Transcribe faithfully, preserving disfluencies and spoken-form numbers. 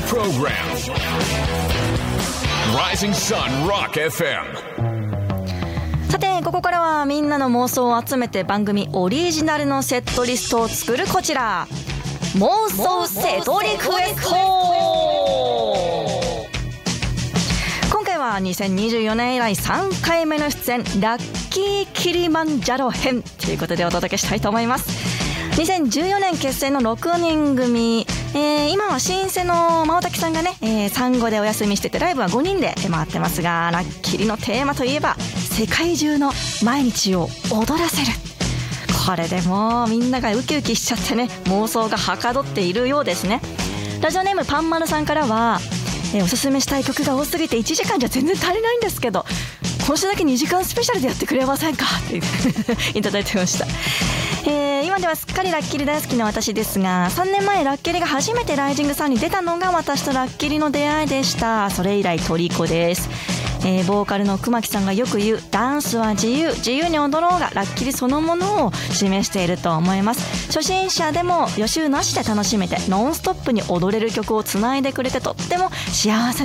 program Rising Sun Rock エフエム。 さてここからはみんなの妄想を集めて番組オリジナルのセットリストを作るこちら妄想セトリクエスト。今回はにせんにじゅうよねん以来さんかいめの出演ラッキーキリマンジャロ編ということでお届けしたいと思います。にせんじゅうよねん結成のろくにん組、えー、今は新生の真尾滝さんがね、えー、産後でお休みしててライブはごにんで回ってますが、ラッキリのテーマといえば世界中の毎日を踊らせる。これでもうみんながウキウキしちゃってね、妄想がはかどっているようですね。ラジオネームパンマルさんからは、えー、おすすめしたい曲が多すぎていちじかんじゃ全然足りないんですけど今週だけにじかんスペシャルでやってくれませんかっていただいてました。えー、今ではすっかりラッキリ大好きな私ですが、さんねんまえラッキリが初めてライジングサンに出たのが私とラッキリの出会いでした。それ以来虜です。えー、ボーカルの熊木さんがよく言うダンスは自由、自由に踊ろうがラッキリそのものを示していると思います。初心者でも予習なしで楽しめてノンストップに踊れる曲をつないでくれてとっても幸せ